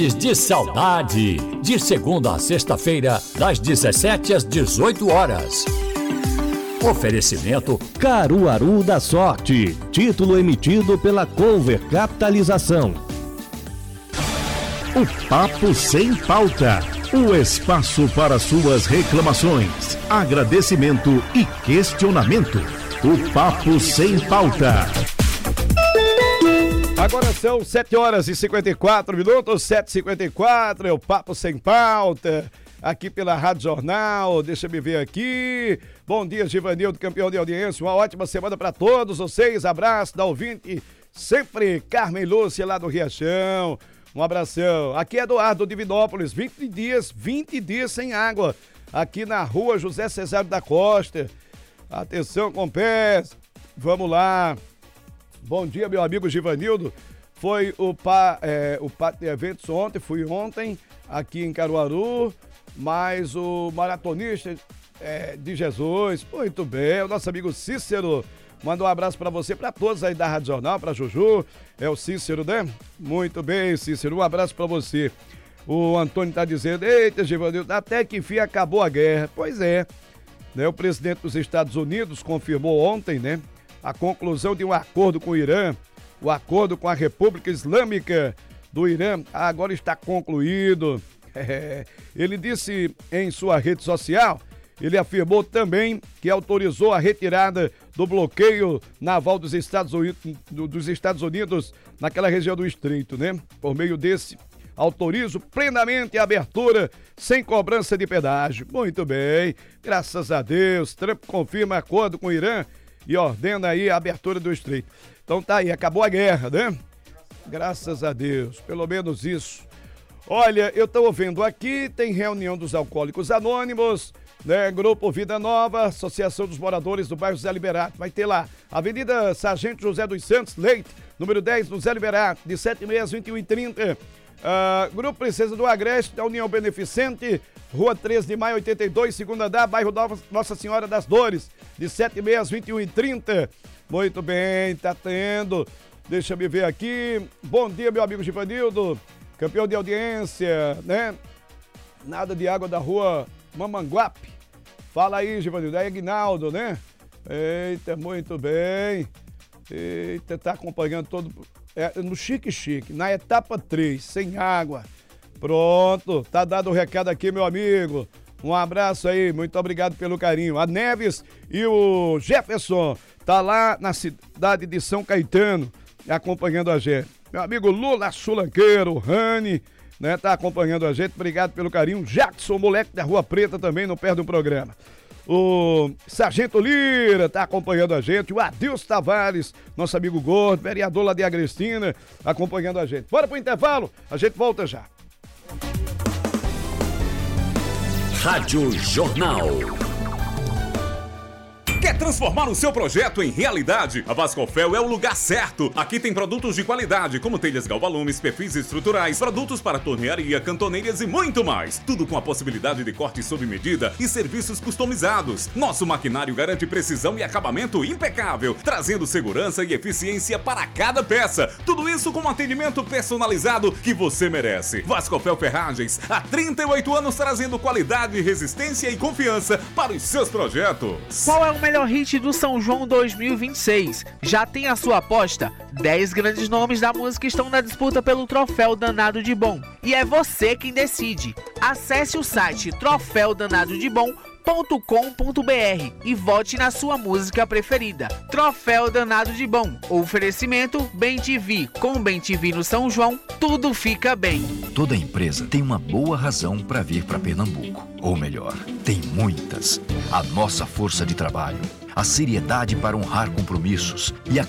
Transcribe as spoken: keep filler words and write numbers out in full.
De saudade, de segunda a sexta-feira, das dezessete às dezoito horas. Oferecimento Caruaru da Sorte, título emitido pela Cover Capitalização. O Papo Sem Pauta, o espaço para suas reclamações, agradecimento e questionamento. O Papo Sem Pauta. Agora são sete horas e cinquenta e quatro minutos, sete e cinquenta e quatro, é o Papo Sem Pauta, aqui pela Rádio Jornal. Deixa eu me ver aqui. Bom dia, Givanildo, campeão de audiência, uma ótima semana para todos vocês, abraço da ouvinte, sempre Carmen Lúcia lá do Riachão, um abração. Aqui é Eduardo Divinópolis, vinte dias, vinte dias sem água, aqui na rua José Cesário da Costa. Atenção com pés, vamos lá. Bom dia, meu amigo Givanildo. Foi o, pa, é, o pátio de eventos ontem, fui ontem aqui em Caruaru, mas o maratonista é, de Jesus, muito bem, o nosso amigo Cícero, manda um abraço para você, para todos aí da Rádio Jornal, para Juju, é o Cícero, né? Muito bem, Cícero, um abraço para você. O Antônio tá dizendo, eita, Givanildo, até que enfim acabou a guerra. Pois é, né? O presidente dos Estados Unidos confirmou ontem, né, a conclusão de um acordo com o Irã, o acordo com a República Islâmica do Irã, agora está concluído. É, ele disse em sua rede social, ele afirmou também que autorizou a retirada do bloqueio naval dos Estados Unidos, dos Estados Unidos naquela região do Estreito, né? Por meio desse, autorizo plenamente a abertura sem cobrança de pedágio. Muito bem, graças a Deus, Trump confirma acordo com o Irã e ordena aí a abertura do Estreito. Então tá aí, acabou a guerra, né? Graças a Deus, pelo menos isso. Olha, eu tô vendo aqui, tem reunião dos Alcoólicos Anônimos, né? Grupo Vida Nova, Associação dos Moradores do bairro Zé Liberato. Vai ter lá, Avenida Sargento José dos Santos, Leite, número dez, no Zé Liberato, de sete e meia às vinte e uma e trinta. Uh, Grupo Princesa do Agreste, da União Beneficente, Rua treze de maio, oitenta e dois, segundo andar, bairro Nossa Senhora das Dores, de sete e meia às vinte e uma e trinta. Muito bem, tá tendo. Deixa eu ver aqui. Bom dia, meu amigo Givanildo, campeão de audiência, né? Nada de água da rua Mamanguape. Fala aí, Givanildo, é Aguinaldo, né? Eita, muito bem. Eita, tá acompanhando todo... É, no Chique Chique, na etapa três, sem água. Pronto, tá dado o recado aqui, meu amigo. Um abraço aí, muito obrigado pelo carinho. A Neves e o Jefferson tá lá na cidade de São Caetano, acompanhando a gente. Meu amigo Lula Sulanqueiro, Rani, né, tá acompanhando a gente. Obrigado pelo carinho. Jackson, moleque da Rua Preta, também não perde um programa. O Sargento Lira tá acompanhando a gente, o Adilson Tavares, nosso amigo gordo, vereador lá de Agrestina, acompanhando a gente. Bora pro intervalo, a gente volta já. Rádio Jornal. Quer transformar o seu projeto em realidade? A Vasconfel é o lugar certo. Aqui tem produtos de qualidade, como telhas galvalumes, perfis estruturais, produtos para tornearia, cantoneiras e muito mais. Tudo com a possibilidade de corte sob medida e serviços customizados. Nosso maquinário garante precisão e acabamento impecável, trazendo segurança e eficiência para cada peça. Tudo isso com um atendimento personalizado que você merece. Vasconfel Ferragens, há trinta e oito anos trazendo qualidade, resistência e confiança para os seus projetos. Qual é o melhor hit do São João dois mil e vinte e seis? Já tem a sua aposta? dez grandes nomes da música estão na disputa pelo Troféu Danado de Bom. E é você quem decide. Acesse o site troféu danado de bom ponto com ponto br e vote na sua música preferida. Troféu Danado de Bom. Oferecimento Bem T V. Com Bem T V no São João, tudo fica bem. Toda empresa tem uma boa razão para vir para Pernambuco. Ou melhor, tem muitas. A nossa força de trabalho, a seriedade para honrar compromissos e a